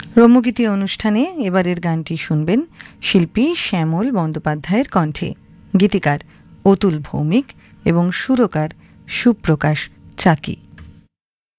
রম্যগীতি অনুষ্ঠানে এবারের গানটি শুনবেন শিল্পী শ্যামল বন্দ্যোপাধ্যায়ের কণ্ঠে, গীতিকার অতুল ভৌমিক এবং সুরকার সুপ্রকাশ চাকি।